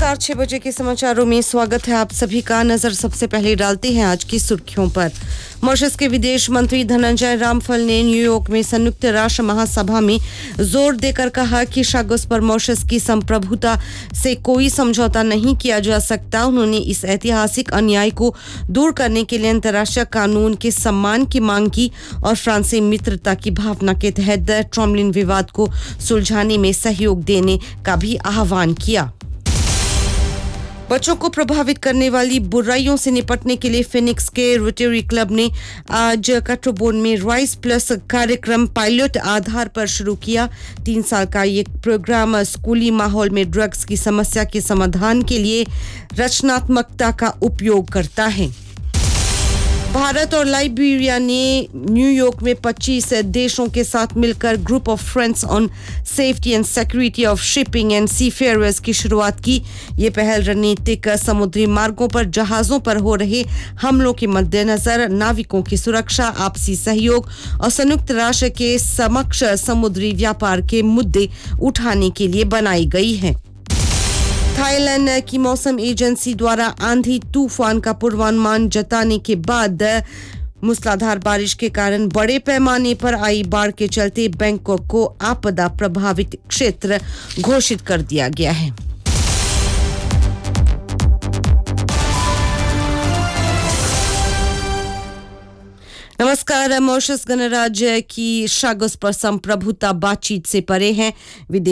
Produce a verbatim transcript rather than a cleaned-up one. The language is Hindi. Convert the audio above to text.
नमस्कार, छह बजे के समाचारों में स्वागत है आप सभी का। नजर सबसे पहले डालते हैं आज की सुर्खियों पर। मॉरिशस के विदेश मंत्री धनंजय रामफल ने न्यूयॉर्क में संयुक्त राष्ट्र महासभा में जोर देकर कहा कि शागोस पर मॉरिशस की संप्रभुता से कोई समझौता नहीं किया जा सकता। उन्होंने इस ऐतिहासिक अन्याय को दूर करने के लिए अंतर्राष्ट्रीय कानून के सम्मान की मांग की और फ्रांस से मित्रता की भावना के तहत ट्रॉमलिन विवाद को सुलझाने में सहयोग देने का भी आह्वान किया। बच्चों को प्रभावित करने वाली बुराइयों से निपटने के लिए फिनिक्स के रोटरी क्लब ने आज कट्रोबोन में राइस प्लस कार्यक्रम पायलट आधार पर शुरू किया। तीन साल का ये प्रोग्राम स्कूली माहौल में ड्रग्स की समस्या के समाधान के लिए रचनात्मकता का उपयोग करता है। भारत और लाइबेरिया ने न्यूयॉर्क में पच्चीस देशों के साथ मिलकर group of friends on safety and security of shipping and seafarers की शुरुआत की। ये पहल रणनीतिक समुद्री मार्गों पर जहाज़ों पर हो रहे हमलों के मद्देनजर नाविकों की सुरक्षा, आपसी सहयोग और संयुक्त राष्ट्र के समक्ष समुद्री व्यापार के मुद्दे उठाने के लिए बनाई गई है। थाईलैंड की मौसम एजेंसी द्वारा आंधी तूफान का पूर्वानुमान जताने के बाद मूसलाधार बारिश के कारण बड़े पैमाने पर आई बाढ़ के चलते बैंकॉक को आपदा प्रभावित क्षेत्र घोषित कर दिया गया है। नमस्कार, मॉरिशस गणराज्य की शागोस पर संप्रभुता बातचीत से परे है।